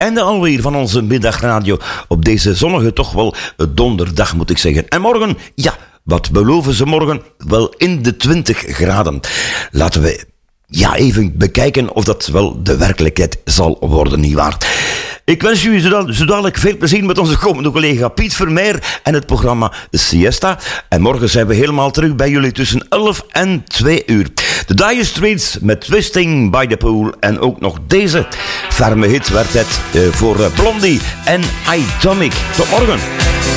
einde alweer van onze middagradio op deze zonnige, toch wel donderdag moet ik zeggen. En morgen, ja, wat beloven ze morgen? Wel in de 20 graden. Laten we even bekijken of dat wel de werkelijkheid zal worden, nietwaar? Ik wens jullie zo dadelijk veel plezier met onze komende collega Piet Vermeer en het programma Siesta. En morgen zijn we helemaal terug bij jullie tussen 11 en 2 uur. De Dire Straits met Twisting by the Pool. En ook nog deze ferme hit werd het voor Blondie en Atomic. Tot morgen.